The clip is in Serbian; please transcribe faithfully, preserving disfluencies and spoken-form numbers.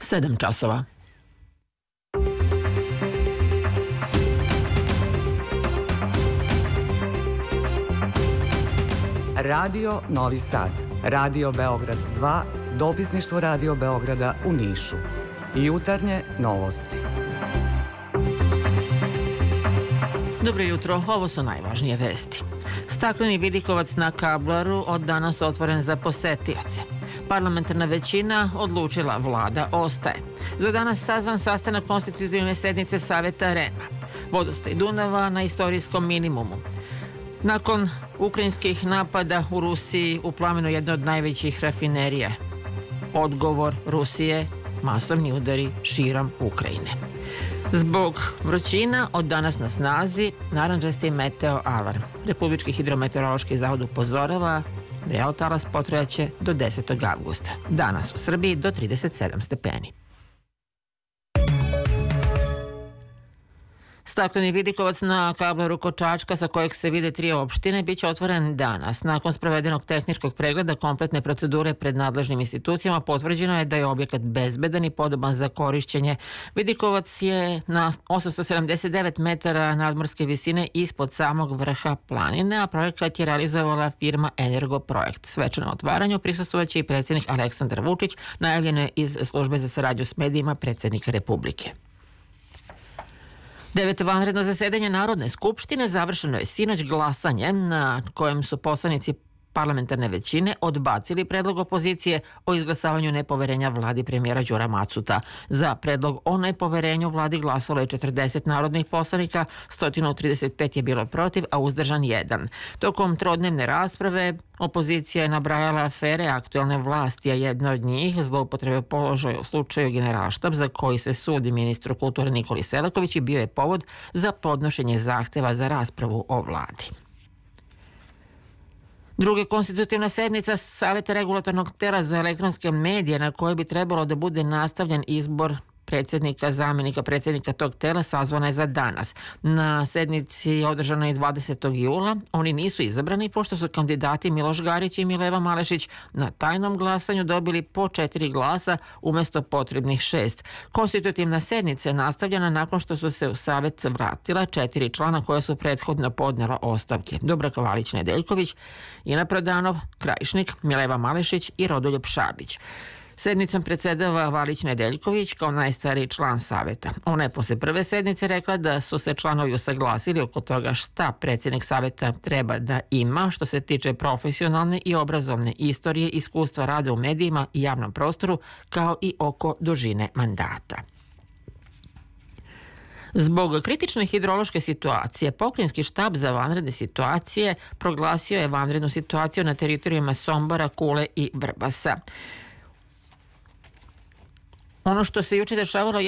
sedam časova. Radio Novi Sad, Radio Beograd dva, dopisništvo Radio Beograda u Nišu. Jutarnje novosti. Dobro jutro, ovo su najvažnije vesti. Stakleni vidikovac na Kablaru od danas otvoren za posetioce. Parlamentarna većina odlučila, vlada ostaje. Za danas sazvan sastanak konstitutivne sednice Saveta REM-a. Vodostaj Dunava na istorijskom minimumu. Nakon ukrajinskih napada u Rusiji u plamenu jedne od najvećih rafinerija. Odgovor Rusije, masovni udari širom Ukrajine. Zbog vrućina od danas na snazi narandžasti meteo alarm. Republički hidrometeorološki zavod upozorava vreo talas potrajaće do desetog avgusta. Danas u Srbiji do trideset sedam stepeni. Stakleni vidikovac na Kablaru kod Čačka, sa kojeg se vide tri opštine, biće otvoren danas. Nakon sprovedenog tehničkog pregleda kompletne procedure pred nadležnim institucijama potvrđeno je da je objekat bezbedan i podoban za korišćenje. Vidikovac je na osamsto sedamdeset devet metara nadmorske visine ispod samog vrha planine, a projekat je realizovala firma Energoprojekt. Svečanom otvaranju prisustvovaće i predsjednik Aleksandar Vučić, najavljeno je iz službe za saradnju s medijima predsjednika Republike. Deveto vanredno zasedanje Narodne skupštine završeno je sinoć glasanjem na kojem su poslanici parlamentarne većine odbacili predlog opozicije o izglasavanju nepoverenja vladi premijera Đura Macuta. Za predlog o nepoverenju vladi glasalo je četrdeset narodnih poslanika, sto trideset pet je bilo protiv, a uzdržan jedan. Tokom trodnevne rasprave opozicija je nabrajala afere aktuelne vlasti, a jedna od njih, zloupotrebe položaja u slučaju Generalštab, za koji se sudi ministru kulture Nikoli Selaković, i bio je povod za podnošenje zahteva za raspravu o vladi. Druga konstitutivna sednica Saveta regulatornog tela za elektronske medije, na kojoj bi trebalo da bude nastavljen izbor predsjednika, zamjenika predsjednika tog tela, sazvana je za danas. Na sednici održanoj dvadesetog jula oni nisu izabrani, pošto su kandidati Miloš Garić i Mileva Malešić na tajnom glasanju dobili po četiri glasa umjesto potrebnih šest. Konstitutivna sednica je nastavljena nakon što su se u Savet vratila četiri člana koja su prethodno podnela ostavke. Dubravka Valić-Nedeljković, Ina Prodanov, Krajišnik, Mileva Malešić i Rodoljub Šabić. Sednicom predsedava Valić-Nedeljković kao najstariji član Saveta. Ona je posle prve sednice rekla da su se članovi usaglasili oko toga šta predsjednik Saveta treba da ima što se tiče profesionalne i obrazovne istorije, iskustva rada u medijima i javnom prostoru, kao i oko dužine mandata. Zbog kritične hidrološke situacije, Pokrajinski štab za vanredne situacije proglasio je vanrednu situaciju na teritorijama Sombora, Kule i Vrbasa. Ono što se juče dešavalo